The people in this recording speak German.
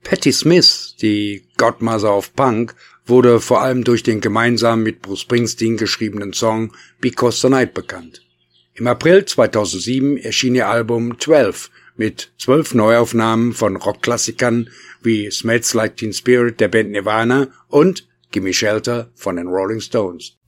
Patti Smith, die Godmother of Punk, wurde vor allem durch den gemeinsam mit Bruce Springsteen geschriebenen Song Because the Night bekannt. Im April 2007 erschien ihr Album 12 mit 12 Neuaufnahmen von Rockklassikern wie Smells Like Teen Spirit der Band Nirvana und Gimme Shelter von den Rolling Stones.